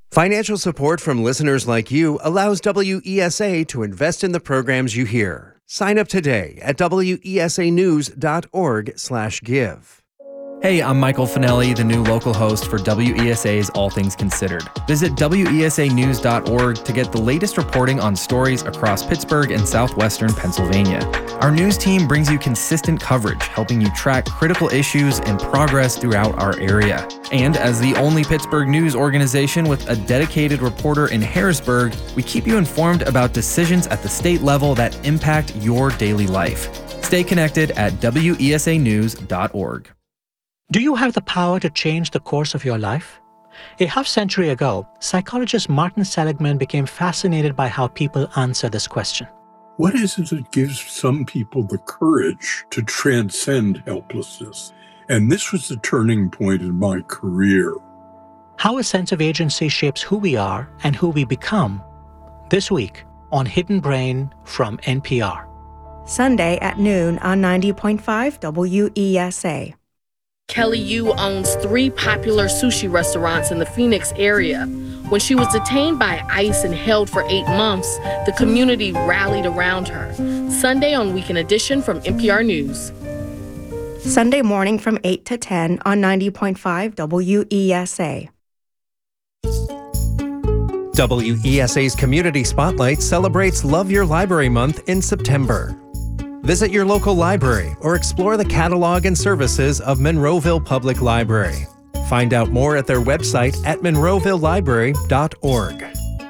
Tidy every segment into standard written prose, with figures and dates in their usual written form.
Financial support from listeners like you allows WESA to invest in the programs you hear. Sign up today at wesanews.org/give. Hey, I'm Michael Finelli, the new local host for WESA's All Things Considered. Visit wesanews.org to get the latest reporting on stories across Pittsburgh and southwestern Pennsylvania. Our news team brings you consistent coverage, helping you track critical issues and progress throughout our area. And as the only Pittsburgh news organization with a dedicated reporter in Harrisburg, we keep you informed about decisions at the state level that impact your daily life. Stay connected at wesanews.org. Do you have the power to change the course of your life? A half-century ago, psychologist Martin Seligman became fascinated by how people answer this question. What is it that gives some people the courage to transcend helplessness? And this was the turning point in my career. How a sense of agency shapes who we are and who we become. This week on Hidden Brain from NPR. Sunday at noon on 90.5 WESA. Kelly Yu owns 3 popular sushi restaurants in the Phoenix area. When she was detained by ICE and held for 8 months, the community rallied around her. Sunday on Weekend Edition from NPR News. Sunday morning from 8 to 10 on 90.5 WESA. WESA's Community Spotlight celebrates Love Your Library Month in September. Visit your local library or explore the catalog and services of Monroeville Public Library. Find out more at their website at monroevillelibrary.org.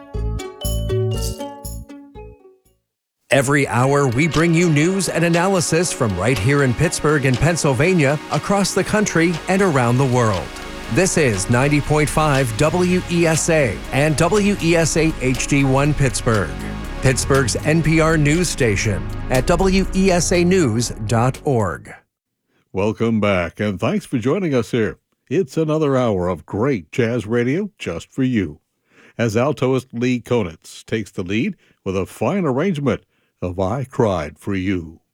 Every hour, we bring you news and analysis from right here in Pittsburgh and Pennsylvania, across the country, and around the world. This is 90.5 WESA and WESA HD1 Pittsburgh, Pittsburgh's NPR news station at wesanews.org. Welcome back, and thanks for joining us here. It's another hour of great jazz radio just for you, as altoist Lee Konitz takes the lead with a fine arrangement of I Cried for You.